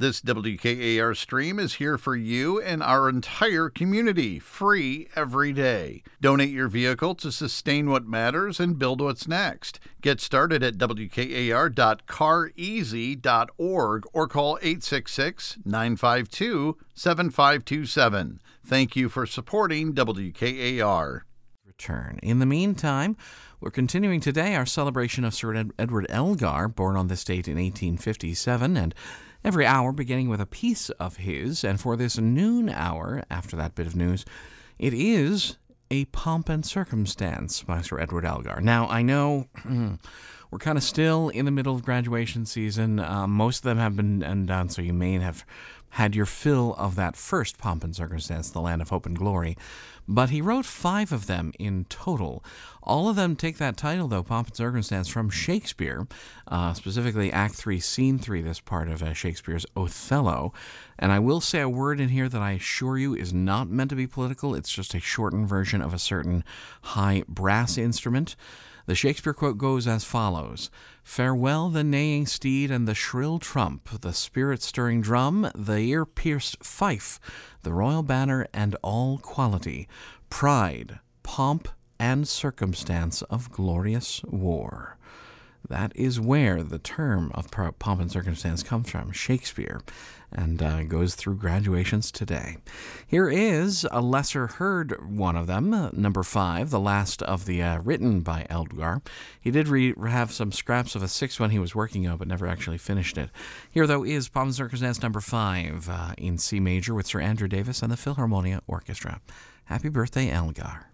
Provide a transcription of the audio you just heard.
This WKAR stream is here for you and our entire community, free every day. Donate your vehicle to sustain what matters and build what's next. Get started at wkar.careasy.org or call 866-952-7527. Thank you for supporting WKAR. Return. In the meantime, we're continuing today our celebration of Sir Edward Elgar, born on this date in 1857, and every hour beginning with a piece of his. And for this noon hour, after that bit of news, it is A Pomp and Circumstance by Sir Edward Elgar. Now, I know we're kind of still in the middle of graduation season. Most of them have been done, so you may have had your fill of that first Pomp and Circumstance, The Land of Hope and Glory. But he wrote 5 of them in total. All of them take that title, though, Pomp and Circumstance, from Shakespeare, specifically Act 3, Scene 3, this part of Shakespeare's Othello. And I will say a word in here that I assure you is not meant to be political. It's just a shortened version of a certain high brass instrument. The Shakespeare quote goes as follows: "Farewell the neighing steed and the shrill trump, the spirit-stirring drum, the ear-pierced fife, the royal banner and all quality, pride, pomp, and circumstance of glorious war." That is where the term of pomp and circumstance comes from, Shakespeare, and goes through graduations today. Here is a lesser-heard one of them, number 5, the last of the written by Elgar. He did have some scraps of a 6th one he was working on, but never actually finished it. Here, though, is Pomp and Circumstance number 5 in C major with Sir Andrew Davis and the Philharmonia Orchestra. Happy birthday, Elgar.